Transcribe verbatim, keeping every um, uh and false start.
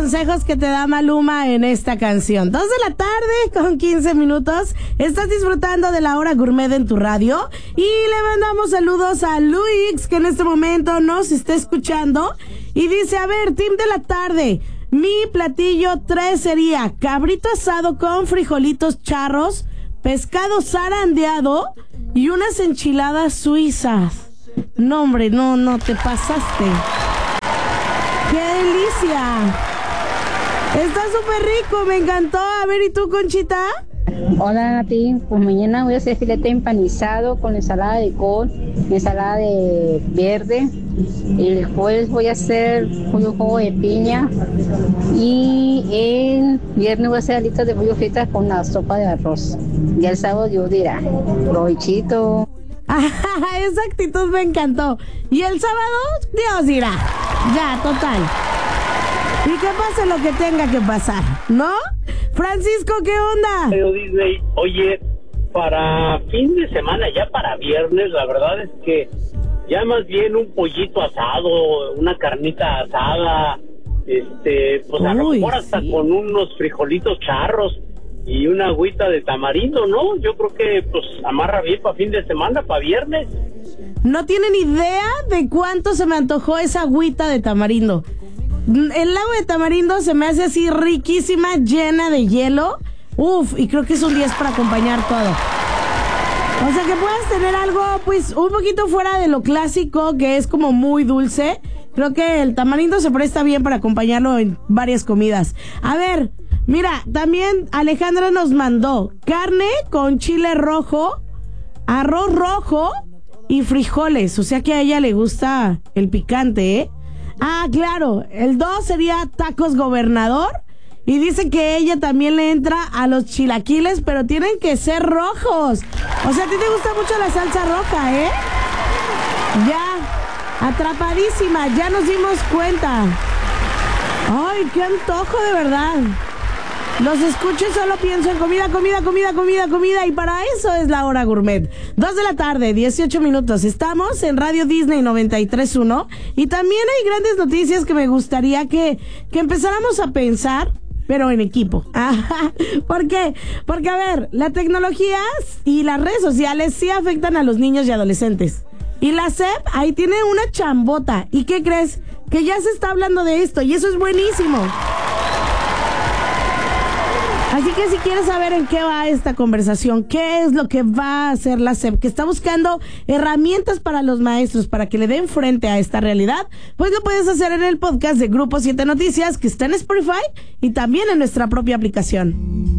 consejos que te da Maluma en esta canción. Dos de la tarde con quince minutos. Estás disfrutando de la hora gourmet en tu radio. Y le mandamos saludos a Luis, que en este momento nos está escuchando. Y dice, a ver, team de la tarde, mi platillo tres sería cabrito asado con frijolitos charros, pescado zarandeado y unas enchiladas suizas. No, hombre, no, no, te pasaste. ¡Qué delicia! Está súper rico, me encantó. A ver, ¿y tú, Conchita? Hola, Nati. Pues mañana voy a hacer filete empanizado con ensalada de col, ensalada de verde. El jueves voy a hacer pollo jugo de piña. Y el viernes voy a hacer alitas de pollo fritas con la sopa de arroz. Y el sábado Dios dirá, provechito. Esa actitud me encantó. Y el sábado, Dios dirá. Ya, total. Y que pase lo que tenga que pasar, ¿no? Francisco, ¿qué onda? Pero Disney, oye, para fin de semana, ya para viernes, la verdad es que ya más bien un pollito asado, una carnita asada, este, pues Uy, a lo mejor hasta sí. con unos frijolitos charros y una agüita de tamarindo, ¿no? Yo creo que pues amarra bien para fin de semana, para viernes. No tienen idea de cuánto se me antojó esa agüita de tamarindo. El agua de tamarindo se me hace así riquísima, llena de hielo. Uf, y creo que es un diez para acompañar todo. O sea que puedes tener algo pues un poquito fuera de lo clásico, que es como muy dulce. Creo que el tamarindo se presta bien para acompañarlo en varias comidas. A ver, mira, también Alejandra nos mandó carne con chile rojo, arroz rojo y frijoles. O sea que a ella le gusta el picante, ¿eh? Ah, claro, el dos sería tacos gobernador. Y dice que ella también le entra a los chilaquiles, pero tienen que ser rojos. O sea, a ti te gusta mucho la salsa roja, ¿eh? Ya, atrapadísima, ya nos dimos cuenta. Ay, qué antojo de verdad. Los escucho y solo pienso en comida, comida, comida, comida, comida. Y para eso es la hora gourmet. Dos de la tarde, dieciocho minutos. Estamos en Radio Disney noventa y tres punto uno. Y también hay grandes noticias que me gustaría que, que empezáramos a pensar, pero en equipo. ¿Por qué? Porque, a ver, la tecnología y las redes sociales sí afectan a los niños y adolescentes. Y la S E P ahí tiene una chambota. ¿Y qué crees? Que ya se está hablando de esto y eso es buenísimo. Así que si quieres saber en qué va esta conversación, qué es lo que va a hacer la S E P, que está buscando herramientas para los maestros para que le den frente a esta realidad, pues lo puedes hacer en el podcast de Grupo siete Noticias, que está en Spotify y también en nuestra propia aplicación.